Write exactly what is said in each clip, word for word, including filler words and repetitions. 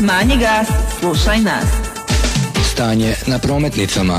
Smanji gas, slušaj nas. Stanje na prometnicama.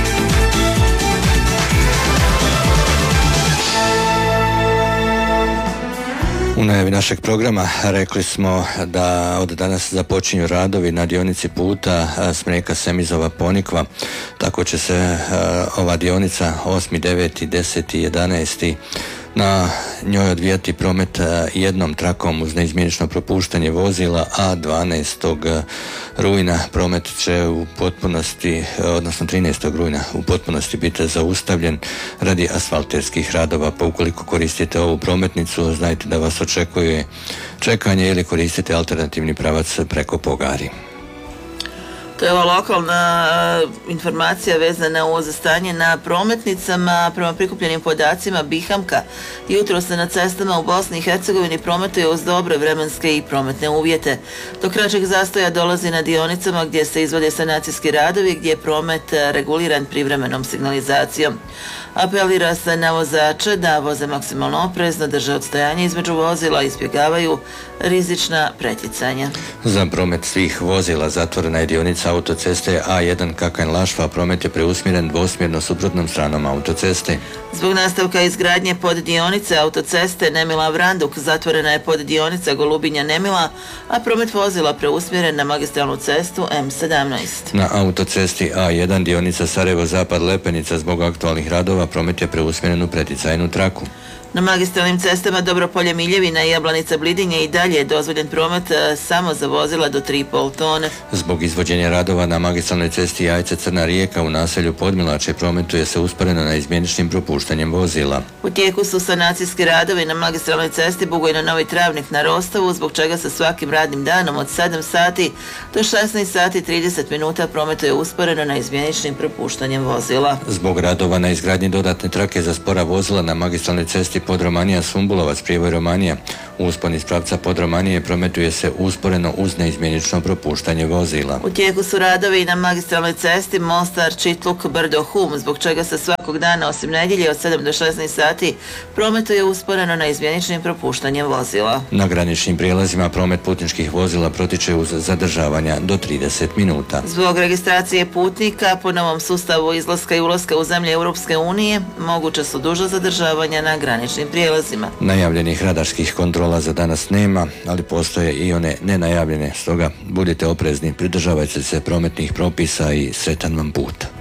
U najavi našeg programa rekli smo da od danas započinju radovi na dionici puta Smreka-Semizova-Ponikva. Tako će se ova dionica osmi, deveti, deseti i jedanaesti na njoj odvijati promet jednom trakom uz neizmjenično propuštanje vozila, a dvanaestog rujna promet će u potpunosti, odnosno trinaestog rujna u potpunosti biti zaustavljen radi asfalterskih radova. Pa ukoliko koristite ovu prometnicu, znajte da vas očekuje čekanje ili koristite alternativni pravac preko Pogari. To je ova lokalna informacija vezana uz stanje na prometnicama. Prema prikupljenim podacima Bihamka jutro se na cestama u Bosni i Hercegovini prometuje uz dobre vremenske i prometne uvjete. Do kraćeg zastoja dolazi na dionicama gdje se izvode sanacijski radovi, gdje je promet reguliran privremenom signalizacijom. Apelira se na vozače da voze maksimalno oprezno, drže odstojanje između vozila i izbjegavaju rizična pretjecanja. Za promet svih vozila zatvorena je dionica autoceste A jedan Kakanj-Lašva, promet je preusmjeren dvosmjerno suprotnom stranom autoceste. Zbog nastavka izgradnje poddionice autoceste Nemila-Vranduk zatvorena je poddionica Golubinja-Nemila, a promet vozila preusmjeren na magistralnu cestu M sedamnaest. Na autocesti A jedan dionica Sarajevo-Zapad-Lepenica zbog aktualnih radova promet je preusmjeren u preticajnu traku. Na magistralnim cestama Dobropolje-Miljevina i Jablanica-Blidinje i dalje je dozvoljen promet samo za vozila do tri i pol tone. Zbog izvođenja radova na magistralnoj cesti Jajce-Crna Rijeka u naselju Podmilače prometuje se usporeno na izmjeničnim propuštanjem vozila. U tijeku su sanacijski radovi na magistralnoj cesti Bugojno-Novi Travnik na Rostavu, zbog čega se svakim radnim danom od sedam sati do šesnaest sati i trideset minuta prometuje usporeno na izmjeničnim propuštanjem vozila. Zbog radova na izgradnji dodatne trake za spora vozila na magistralnoj cesti Podromanija-Sumbulovac, Prijevoj Romanija, uspon iz pravca Podromanije prometuje se usporeno uz neizmjenično propuštanje vozila. U tijeku su radovi na magistralnoj cesti Mostar-Čitluk-Brdo-Hum, zbog čega se svakog dana osim nedjelje od sedam do šesnaest sati prometuje usporeno na izmjeničnim propuštanjem vozila. Na graničnim prijelazima promet putničkih vozila protiče uz zadržavanja do trideset minuta. Zbog registracije putnika po novom sustavu izlaska i ulaska u zemlje Europske unije moguće su duža zadržavanja na graničnim prijelazima. Najavljenih radarskih kontrola za danas nema, ali postoje i one nenajavljene, stoga budite oprezni, pridržavajte se prometnih propisa i sretan vam put.